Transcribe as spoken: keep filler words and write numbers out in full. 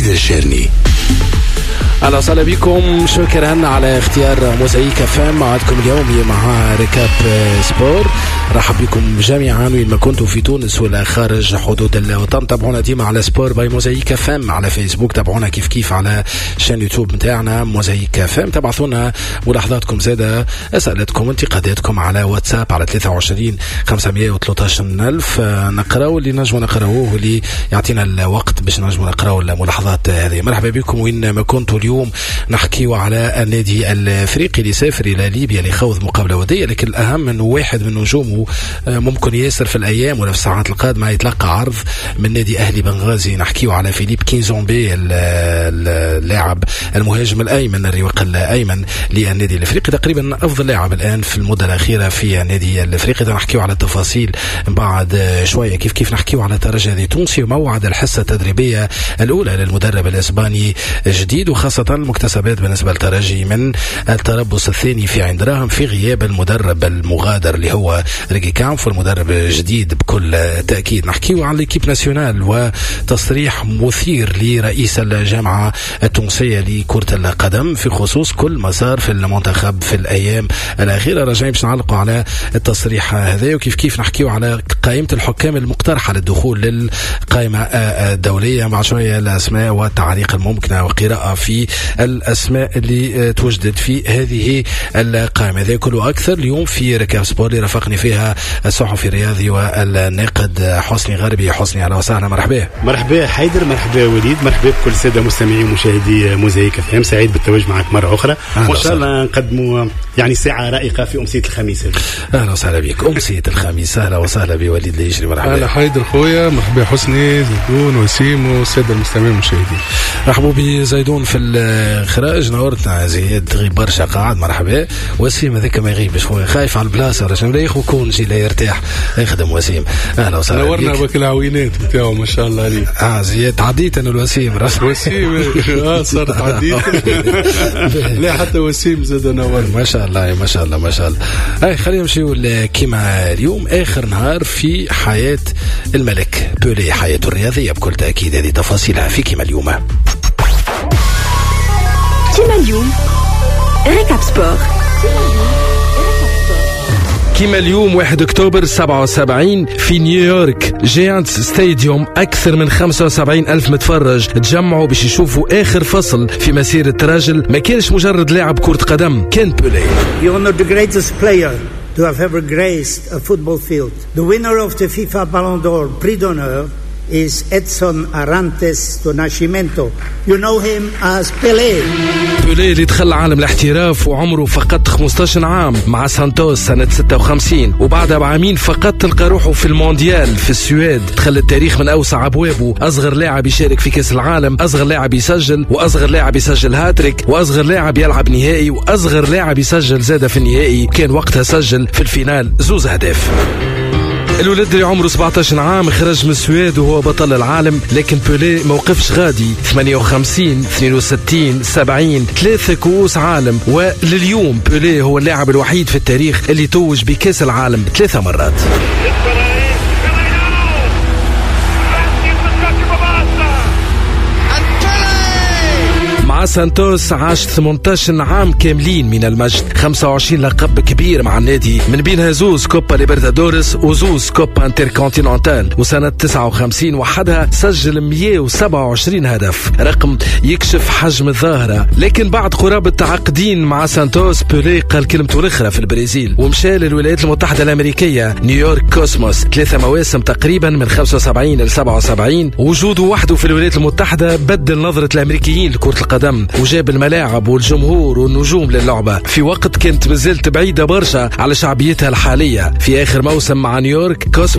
وليد الشرني. أهلا وسهلا بكم، شكرا على اختيار موزايك فام معكم اليومي مع ركاب سبور. رحب بكم جميعا وين ما كنتم في تونس ولا خارج حدود الوطن. تابعونا ديما على سبور باي موزايك فام على فيسبوك، تابعونا كيف كيف على شان يوتيوب متاعنا موزايك فام. تبعثونا ملاحظاتكم زادة، أسئلتكم، انتقاداتكم على واتساب على ثلاثة وعشرين خمسمية وثلاثة عشر ألف. نقراو اللي نجموا نقراوه واللي يعطينا الوقت باش نجموا نقراو الملاحظات هذه. مرحبا بكم وين ما كنتوا. اليوم نحكيو على النادي الافريقي اللي سافر الى ليبيا لخوض مقابله وديه، لكن الاهم انه واحد من نجومه ممكن ياسر في الايام ولا في الساعات القادمه يتلقى عرض من نادي اهلي بنغازي. نحكيو على فيليب كينزومبي، اللاعب المهاجم الايمن، الرواق الايمن للنادي الافريقي، تقريبا افضل لاعب الان في المده الاخيره في النادي الافريقي. نحكيو على التفاصيل بعد شويه كيف كيف نحكيو على ترجي تونسي وموعد الحصه التدريبيه الاولى للمدرب الاسباني جديد، وخاصه المكتسبات بالنسبة للترجي من التربص الثاني في عين دراهم في غياب المدرب المغادر اللي هو ريكي كامف، والمدرب الجديد بكل تأكيد. نحكيه عن ليكيب ناسيونال وتصريح مثير لرئيس الجامعة التونسية لكرة القدم في خصوص كل مسار في المنتخب في الأيام الأخيرة. راجعين باش نعلقوا على التصريح هذا، وكيف كيف نحكيه على قائمة الحكام المقترحة للدخول للقائمة الدولية مع شوية الأسماء والتعليق الممكنة وقراءة في الأسماء اللي توجدت في هذه القائمة. هذا كله أكثر اليوم في ركاب سبور اللي رافقني فيها الصحفي الرياضي والناقد حسني غربي. حسني أهلا وسهلا. مرحبا. مرحبا حيدر، مرحبا وليد، مرحبا بكل السادة مستمعين ومشاهدي موزايك فهم. سعيد بالتواجد معك مرة أخرى، وإن شاء الله نقدموا يعني ساعة رائقة في أمسية الخميس. أهلا وسهلا بك أمسية الخميس. أهلا وسهلا بوليد اللي يجري. مرحبا. أهلا حيدر خويا، مرحبا حسني، زيدون، وسيم والسادة المستمعين والمشاهدين. رحبوا بزيدون في الخراج. نورتنا زياد، تغيب برشا قاعد. مرحبا. وسيم هذاك ما يغيب شويه، خايف على البلاصه ولا شنو، لا ياخذ كونجي لا يرتاح يخدم. وسيم اهلا وسهلا. نورنا بك العوينات نتاعو ما شاء الله عليك. اه زياد تعديت انا الوسيم راس وسيم اه صرت عديت لا حتى وسيم زاد نور ما شاء الله ما شاء الله ما شاء الله. هاي خلينا نمشيو كيما اليوم اخر نهار في حياه الملك بولي، حياته الرياضيه بكل تاكيد. هذه تفاصيلها في كيما اليوم. كيما اليوم ركاب سبور. كيما اليوم واحد أكتوبر سبعة وسبعين في نيويورك جيانتس ستاديوم أكثر من خمسة وسبعين ألف متفرج تجمعوا باش يشوفوا آخر فصل في مسيرة راجل ما كانش مجرد لاعب كرة قدم، كان بولي. He honored the greatest player to have ever graced a football field. The winner of the FIFA Ballon d'Or Prix d'Honneur is Edson Arantes do Nascimento. You know him as Pelé. بولي اللي دخل عالم الاحتراف وعمره فقط خمسطاش عام مع سانتوس سنة ستة وخمسين، وبعدها بعامين فقط تلقى روحه في المونديال في السويد. دخل التاريخ من أوسع أبوابه، أصغر لاعب يشارك في كأس العالم، أصغر لاعب يسجل، وأصغر لاعب يسجل هاتريك، وأصغر لاعب يلعب نهائي، وأصغر لاعب يسجل زادة في النهائي. كان وقتها سجل في الفينال زوز أهداف. الولد اللي عمره سبعطاش عام خرج من السويد وهو بطل العالم، لكن بولي موقفش غادي. ثمانية وخمسين، اثنين وستين، سبعين، ثلاثة كؤوس عالم، ولليوم بولي هو اللاعب الوحيد في التاريخ اللي توج بكأس العالم ثلاثة مرات. مع سانتوس عاش ثمانية عشر عام كاملين من المجد، خمسة وعشرين لقب كبير مع النادي، من بينها زوز كوبا ليبرتادوريس وزوز كوبا انتركونتيننتال. وسنة تسعة وخمسين وحدها سجل مئة وسبعة وعشرين هدف، رقم يكشف حجم الظاهرة. لكن بعد قرابة عقدين مع سانتوس بولي قال كلمته الأخرى في البرازيل ومشى للولايات المتحدة الأمريكية نيويورك كوسموس. ثلاثة مواسم تقريبا من خمسة وسبعين ل سبعة وسبعين. وجوده وحده في الولايات المتحدة بدل نظرة الأمريكيين لكرة القدم، وجاب الملاعب والجمهور والنجوم للعبة في وقت كانت مازالت بعيدة برشا على شعبيتها الحالية. في آخر موسم مع نيويورك كوسموس